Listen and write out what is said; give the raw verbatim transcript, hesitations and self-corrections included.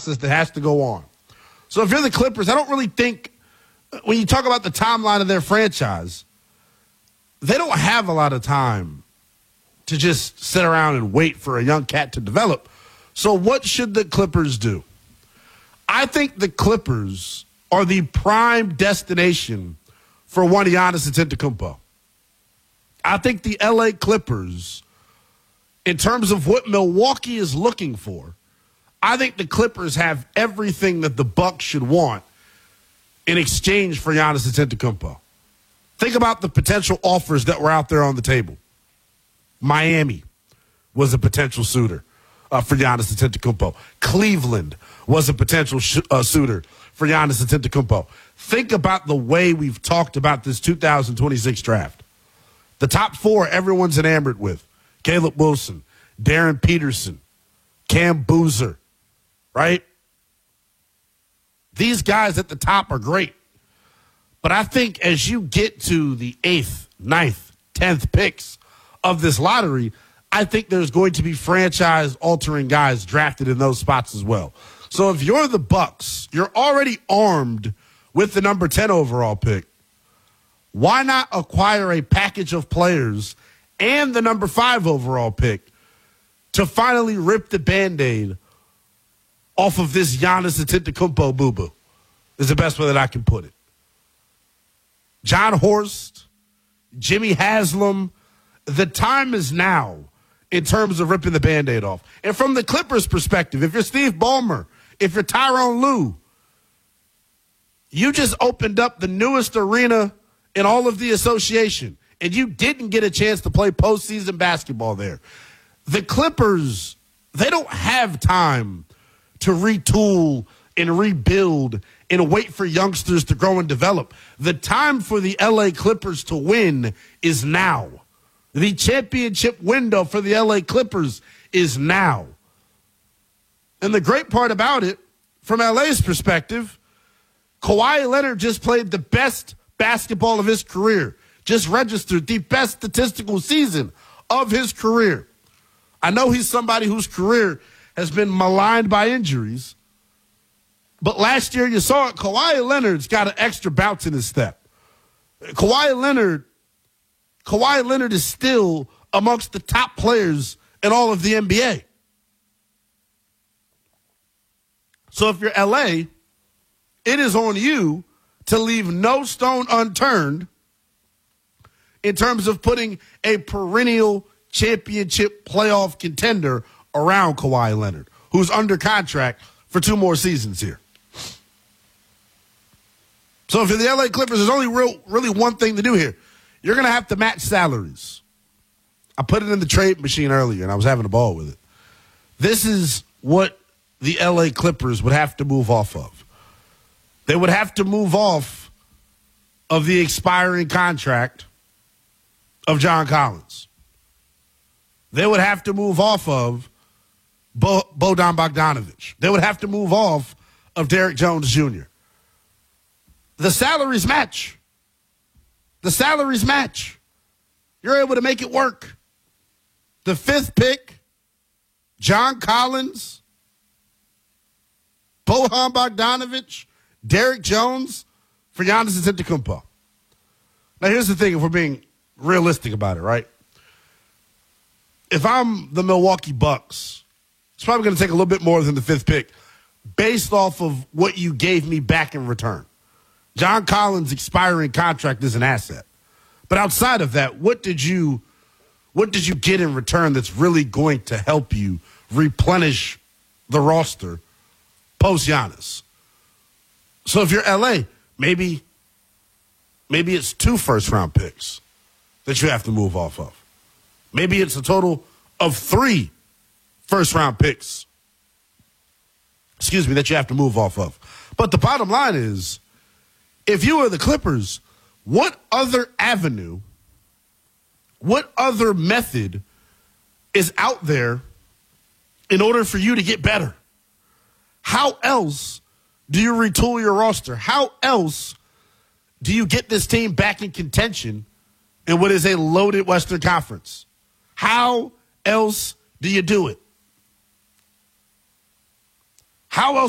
process that has to go on. So if you're the Clippers, I don't really think, when you talk about the timeline of their franchise, they don't have a lot of time to just sit around and wait for a young cat to develop. So what should the Clippers do? I think the Clippers are the prime destination for one Giannis Antetokounmpo. I think the L A Clippers, in terms of what Milwaukee is looking for, I think the Clippers have everything that the Bucks should want in exchange for Giannis Antetokounmpo. Think about the potential offers that were out there on the table. Miami was a potential suitor uh, for Giannis Antetokounmpo. Cleveland was a potential sh- uh, suitor for Giannis Antetokounmpo. Think about the way we've talked about this two thousand twenty-six draft. The top four everyone's enamored with. Caleb Wilson, Darren Peterson, Cam Boozer, right? These guys at the top are great. But I think as you get to the eighth, ninth, tenth picks of this lottery, I think there's going to be franchise-altering guys drafted in those spots as well. So if you're the Bucks, you're already armed with the number ten overall pick. Why not acquire a package of players and the number five overall pick to finally rip the Band-Aid off of this Giannis Antetokounmpo boo-boo? Is the best way that I can put it. John Horst, Jimmy Haslam, the time is now in terms of ripping the Band-Aid off. And from the Clippers' perspective, if you're Steve Ballmer, if you're Tyronn Lue, you just opened up the newest arena in all of the association, and you didn't get a chance to play postseason basketball there. The Clippers, they don't have time to retool and rebuild and wait for youngsters to grow and develop. The time for the L A Clippers to win is now. The championship window for the L A Clippers is now. And the great part about it, from L A's perspective, Kawhi Leonard just played the best basketball of his career, just registered the best statistical season of his career. I know he's somebody whose career has been maligned by injuries, but last year you saw it. Kawhi Leonard's got an extra bounce in his step. Kawhi Leonard, Kawhi Leonard is still amongst the top players in all of the N B A. So if you're L A, it is on you to leave no stone unturned in terms of putting a perennial championship playoff contender around Kawhi Leonard, who's under contract for two more seasons here. So if you're the L A Clippers, there's only real, really one thing to do here. You're going to have to match salaries. I put it in the trade machine earlier, and I was having a ball with it. This is what the L A Clippers would have to move off of. They would have to move off of the expiring contract of John Collins. They would have to move off of Bo- Bojan Bogdanović. They would have to move off of Derrick Jones Junior The salaries match. The salaries match. You're able to make it work. The fifth pick, John Collins, Bojan Bogdanović, Derrick Jones for Giannis Antetokounmpo. Now, here's the thing, if we're being realistic about it, right? If I'm the Milwaukee Bucks, it's probably going to take a little bit more than the fifth pick based off of what you gave me back in return. John Collins' expiring contract is an asset. But outside of that, what did you what did you get in return that's really going to help you replenish the roster post Giannis? So if you're L A, maybe, maybe it's two first-round picks that you have to move off of. Maybe it's a total of three first-round picks, excuse me, that you have to move off of. But the bottom line is, if you are the Clippers, what other avenue, what other method is out there in order for you to get better? How else do you retool your roster? How else do you get this team back in contention in what is a loaded Western Conference? How else do you do it? How else